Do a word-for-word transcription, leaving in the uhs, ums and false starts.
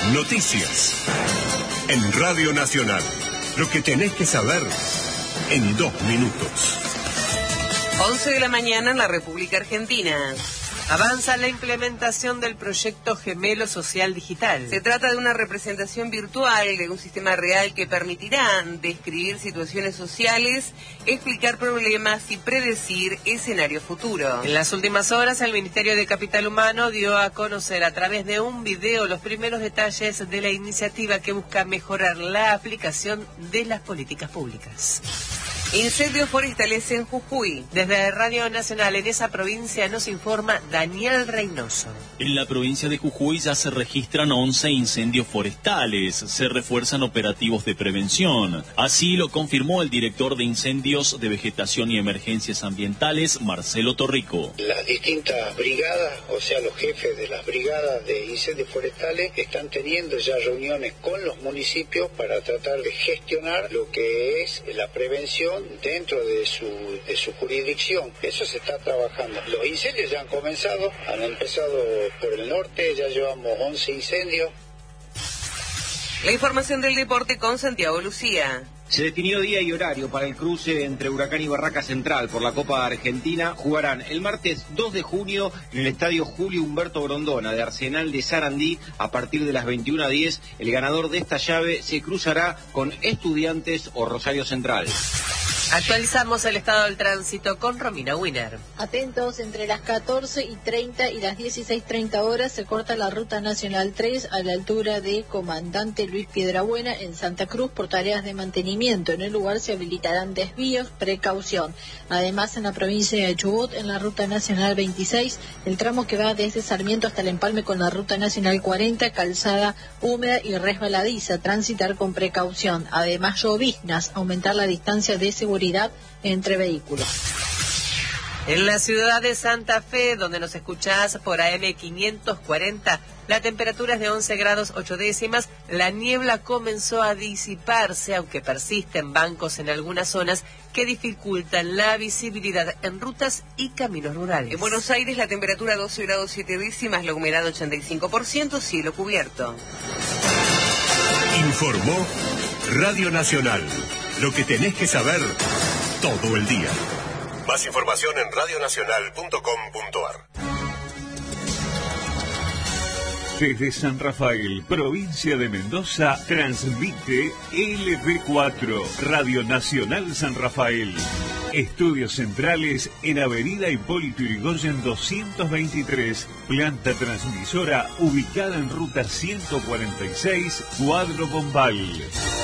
Noticias. En Radio Nacional. Lo que tenés que saber en dos minutos. once de la mañana en la República Argentina. Avanza la implementación del proyecto Gemelo Social Digital. Se trata de una representación virtual de un sistema real que permitirá describir situaciones sociales, explicar problemas y predecir escenarios futuros. En las últimas horas, el Ministerio de Capital Humano dio a conocer a través de un video los primeros detalles de la iniciativa que busca mejorar la aplicación de las políticas públicas. Incendios forestales en Jujuy. Desde Radio Nacional en esa provincia nos informa Daniel Reynoso. En la provincia de Jujuy ya se registran once incendios forestales. Se refuerzan operativos de prevención. Así lo confirmó el director de Incendios de Vegetación y Emergencias Ambientales, Marcelo Torrico. Las distintas brigadas, o sea, los jefes de las brigadas de incendios forestales, están teniendo ya reuniones con los municipios para tratar de gestionar lo que es la prevención dentro de su, de su jurisdicción. Eso se está trabajando. Los incendios ya han comenzado, han empezado por el norte, ya llevamos once incendios. La información del deporte con Santiago Lucía. Se definió día y horario para el cruce entre Huracán y Barraca Central por la Copa Argentina. Jugarán el martes dos de junio en el estadio Julio Humberto Grondona de Arsenal de Sarandí a partir de las veintiuna a diez. El ganador de esta llave se cruzará con Estudiantes o Rosario Central. Actualizamos el estado del tránsito con Romina Wiener. Atentos, entre las catorce y treinta y las dieciséis treinta horas se corta la ruta nacional tres a la altura de Comandante Luis Piedrabuena en Santa Cruz por tareas de mantenimiento. En el lugar se habilitarán desvíos, precaución. Además, en la provincia de Chubut, en la ruta nacional veintiséis, el tramo que va desde Sarmiento hasta el empalme con la ruta nacional cuarenta, calzada húmeda y resbaladiza, transitar con precaución. Además, lloviznas, aumentar la distancia de seguridad entre vehículos. En la ciudad de Santa Fe, donde nos escuchás por A M quinientos cuarenta, la temperatura es de once grados ocho décimas. La niebla comenzó a disiparse, aunque persisten bancos en algunas zonas que dificultan la visibilidad en rutas y caminos rurales. En Buenos Aires la temperatura doce grados siete décimas, la humedad ochenta y cinco por ciento, cielo cubierto. Informó Radio Nacional. Lo que tenés que saber todo el día. Más información en radio nacional punto com punto a r. Desde San Rafael, provincia de Mendoza, transmite L B cuatro, Radio Nacional San Rafael. Estudios centrales en Avenida Hipólito Yrigoyen doscientos veintitrés, planta transmisora ubicada en ruta ciento cuarenta y seis, Cuadro Bombal.